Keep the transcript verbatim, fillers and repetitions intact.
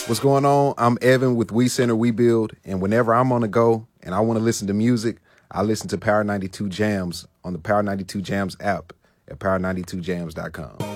What's going on? I'm Evan with We Center, We Build, and whenever I'm on the go and I want to listen to music, I listen to Power ninety-two Jams on the Power ninety-two Jams app at power ninety-two jams dot com.